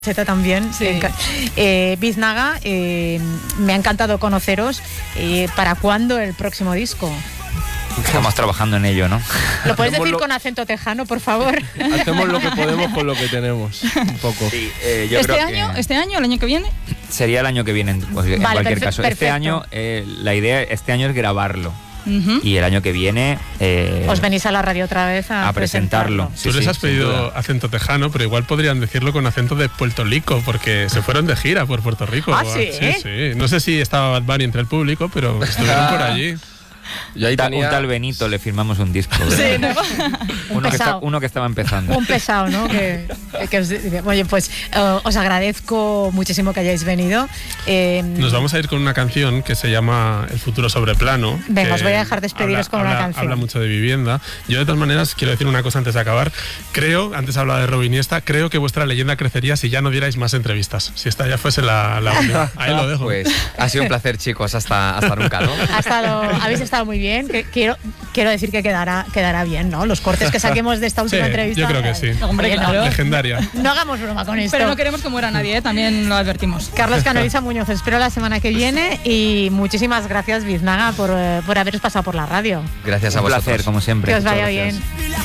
También. Sí. Biznaga, me ha encantado conoceros. ¿Para cuándo el próximo disco? Estamos trabajando en ello, ¿no? ¿Lo puedes decir con acento tejano, por favor? Hacemos lo que podemos con lo que tenemos, un poco. Sí, yo creo que ¿Este año, el año que viene? sería el año que viene, en cualquier caso. Perfecto. Este año, la idea este año es grabarlo. Uh-huh. Y el año que viene Os venís a la radio otra vez a presentarlo. Tú les has pedido acento tejano, pero igual podrían decirlo con acento de Puerto Rico, porque se fueron de gira por Puerto Rico. ¿Ah, sí? Sí. No sé si estaba Bad Bunny entre el público, pero estuvieron por allí. Yo ahí Un tal Benito le firmamos un disco. Sí, ¿no? Uno que estaba empezando. Un pesado, ¿no? Oye, pues os agradezco muchísimo que hayáis venido. Nos vamos a ir con una canción que se llama El futuro sobre plano. Venga, os voy a dejar despediros con una canción. Habla mucho de vivienda. Yo, de todas maneras, quiero decir una cosa antes de acabar. Antes hablaba de Robin Iniesta, creo que vuestra leyenda crecería si ya no dierais más entrevistas. Si esta ya fuese la única. Ahí lo dejo. Pues ha sido un placer, chicos, hasta nunca, ¿no? Habéis estado muy bien. Quiero decir que quedará bien, ¿no? Los cortes que saquemos de esta última entrevista. Yo creo que sí. Hombre, claro. Legendaria. No hagamos broma con esto. Pero no queremos que muera nadie, también lo advertimos. Carlos Cano, Elisa Muñoz, espero la semana que viene y muchísimas gracias, Biznaga, por haberos pasado por la radio. Gracias a Un vosotros. placer, como siempre. Que os vaya bien.